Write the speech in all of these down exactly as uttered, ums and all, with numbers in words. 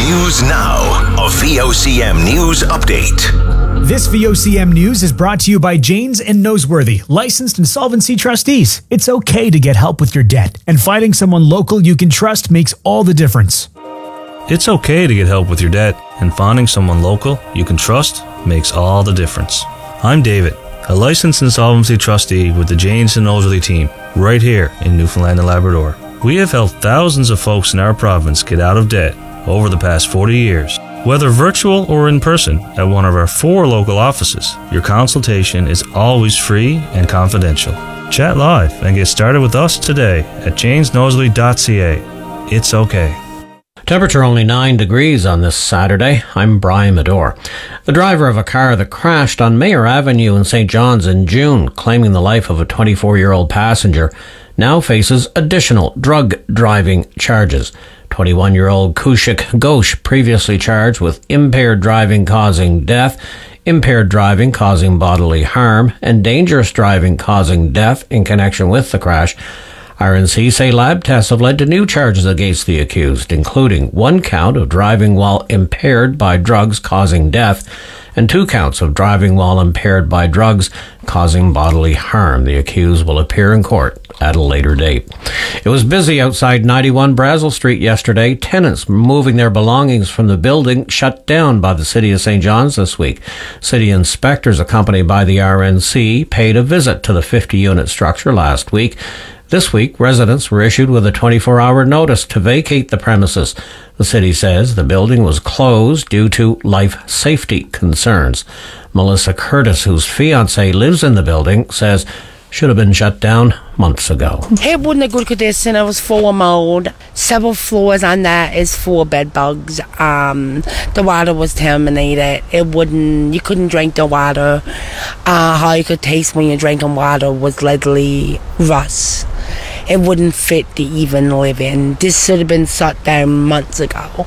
News Now, a V O C M News update. This V O C M News is brought to you by Janes and Noseworthy, licensed insolvency trustees. It's okay to get help with your debt, and finding someone local you can trust makes all the difference. It's okay to get help with your debt, and finding someone local you can trust makes all the difference. I'm David, a licensed insolvency trustee with the Janes and Noseworthy team, right here in Newfoundland and Labrador. We have helped thousands of folks in our province get out of debt over the past forty years. Whether virtual or in person at one of our four local offices, your consultation is always free and confidential. Chat live and get started with us today at janes noseworthy dot c a. It's okay. Temperature only nine degrees on this Saturday. I'm Brian Medore. The driver of a car that crashed on Mayor Avenue in Saint John's in June, claiming the life of a twenty-four-year-old passenger, now faces additional drug driving charges. twenty-one-year-old Kushik Ghosh, previously charged with impaired driving causing death, impaired driving causing bodily harm, and dangerous driving causing death in connection with the crash. R N C say lab tests have led to new charges against the accused, including one count of driving while impaired by drugs causing death and two counts of driving while impaired by drugs causing bodily harm. The accused will appear in court at a later date. It was busy outside ninety-one Brazel Street yesterday. Tenants moving their belongings from the building shut down by the City of Saint John's this week. City inspectors, accompanied by the R N C, paid a visit to the fifty-unit structure last week. This week, residents were issued with a twenty-four hour notice to vacate the premises. The city says the building was closed due to life safety concerns. Melissa Curtis, whose fiancé lives in the building, says should have been shut down months ago. It wasn't a good condition. It was full of mold. Several floors on that is full of bed bugs. Um, the water was contaminated. It wouldn't. You couldn't drink the water. Uh, how you could taste when you're drinking water was literally rust. It wouldn't fit to even live in. This should have been shut down months ago.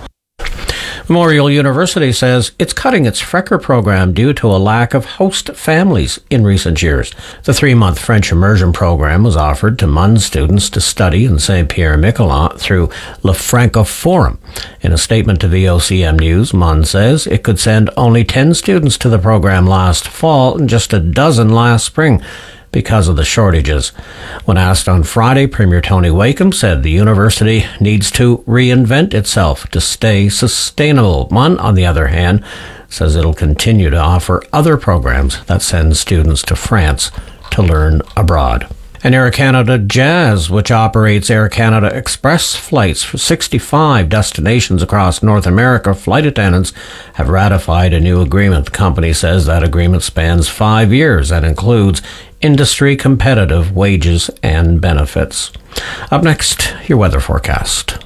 Memorial University says it's cutting its Frecker program due to a lack of host families in recent years. The three-month French immersion program was offered to M U N students to study in Saint Pierre-Miquelon through Le Francoforum. In a statement to V O C M News, M U N says it could send only ten students to the program last fall and just a dozen last spring because of the shortages. When asked on Friday, Premier Tony Wakeham said the university needs to reinvent itself to stay sustainable. M U N, on the other hand, says it'll continue to offer other programs that send students to France to learn abroad. And Air Canada Jazz, which operates Air Canada Express flights for sixty-five destinations across North America, flight attendants have ratified a new agreement. The company says that agreement spans five years and includes industry competitive wages and benefits. Up next, your weather forecast.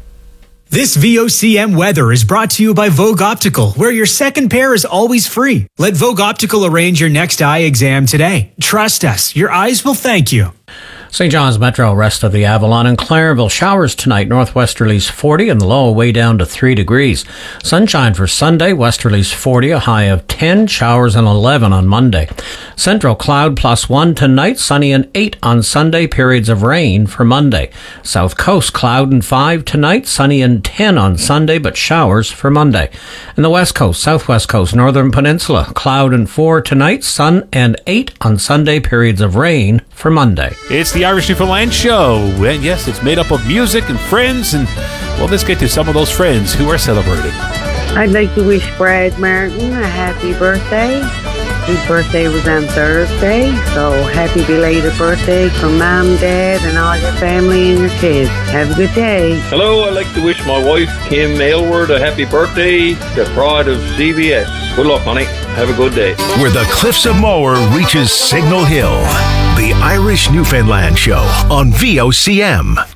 This V O C M weather is brought to you by Vogue Optical, where your second pair is always free. Let Vogue Optical arrange your next eye exam today. Trust us, your eyes will thank you. Saint John's Metro, rest of the Avalon and Clareville. Showers tonight, northwesterlies forty and the low way down to three degrees. Sunshine for Sunday, westerlies forty, a high of ten, showers and eleven on Monday. Central cloud plus one tonight, sunny and eight on Sunday, periods of rain for Monday. South Coast cloud and five tonight, sunny and ten on Sunday, but showers for Monday. And the West Coast, Southwest Coast, Northern Peninsula, cloud and four tonight, sun and eight on Sunday, periods of rain for Monday. It's the Irish Newfoundland Show, and yes, it's made up of music and friends, and well, let's get to some of those friends who are celebrating. I'd like to wish Brad Martin a happy birthday. His birthday was on Thursday, so happy belated birthday from Mom, Dad, and all your family and your kids. Have a good day. Hello, I'd like to wish my wife, Kim Aylward, a happy birthday, the pride of C B S. Good luck, honey. Have a good day. Where the Cliffs of Moher reaches Signal Hill. The Irish Newfoundland Show on V O C M.